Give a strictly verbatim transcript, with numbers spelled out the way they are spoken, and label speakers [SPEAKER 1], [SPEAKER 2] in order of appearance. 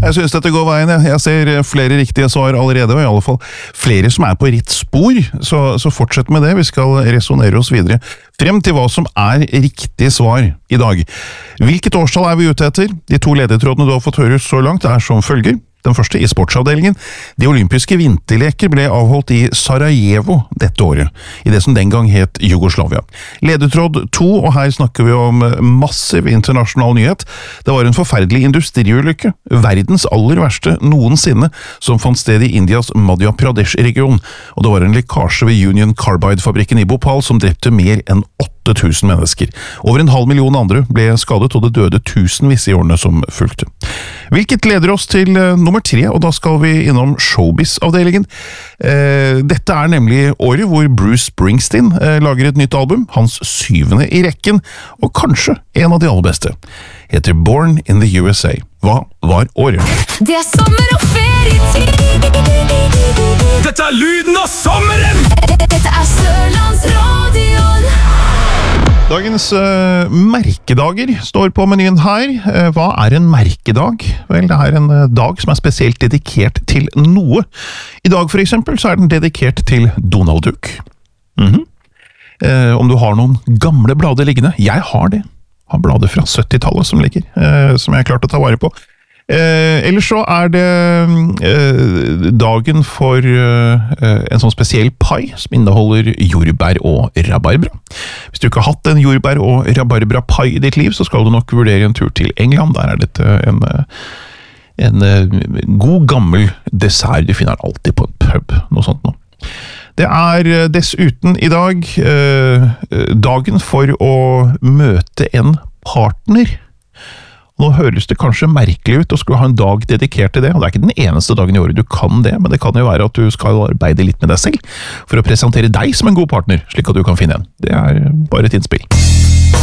[SPEAKER 1] Jeg synes dette går veien, jeg. Jeg ser flere riktige svar allerede, og i alle fall flere som er på rett spor, så, så fortsett med det. Vi skal resonere oss videre frem til hva som er riktig svar i dag. Hvilket årstall er vi ute etter? De to ledetrådene du har fått høre så langt er som følger. Den første i sportsavdelingen. De olympiske vinterleker ble avholdt i Sarajevo dette året, i det som den gang het Jugoslavia. Ledetråd to, og her snakker vi om massiv internasjonal nyhet. Det var en forferdelig industriulykke, verdens aller verste noensinne, som fant sted i Indias Madhya Pradesh-region, og det var en lekkasje ved Union Carbide-fabrikken i Bhopal som drepte mer enn åtte tusen mennesker. Over en halv million andre ble skadet, og det døde tusenvis i årene som fulgte. Hvilket leder oss til uh, nummer tre, og da skal vi innom showbiz-avdelingen. Uh, dette er nemlig året hvor Bruce Springsteen uh, lager et nytt album, hans syvende i rekken, og kanskje en av de aller beste. Heter Born in the U S A. Hva var året?
[SPEAKER 2] Det er sommer og ferietid.
[SPEAKER 3] Dette er lyden av sommeren!
[SPEAKER 2] Dette er Sørlandsradioen.
[SPEAKER 1] Dagens uh, merkedager står på menyen her. Uh, hva er en merkedag? Vel, det er en uh, dag som er spesielt dedikert til noe. I dag for eksempel så er den dedikert til Donald Duck. Mm-hmm. uh, om du har noen gamle blader liggende. Jeg har det. Har blader fra syttitallet som ligger, uh, som jeg har klart å ta vare på. Eh, ellers så er det eh, dagen for eh, en sånn spesiell pai som inneholder jordbær og rabarbra. Hvis du ikke har hatt en jordbær og rabarbra pai i ditt liv, så skal du nok vurdere en tur til England. Der er dette en, en, en god gammel dessert du finner alltid på en pub, noe sånt nå. Det er dessuten i dag eh, dagen for å møte en partner. Nå høres det kanskje merkelig ut å skulle ha en dag dedikert til det, og det er ikke den eneste dagen i året du kan det, men det kan jo være at du skal arbeide litt med deg selv for å presentere deg som en god partner, slik at du kan finne en. Det er bare et innspill.